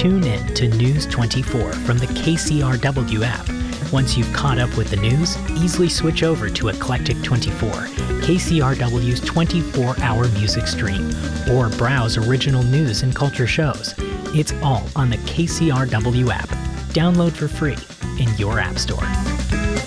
Tune in to News 24 from the KCRW app. Once you've caught up with the news, easily switch over to Eclectic 24, KCRW's 24-hour music stream, or browse original news and culture shows. It's all on the KCRW app. Download for free in your app store.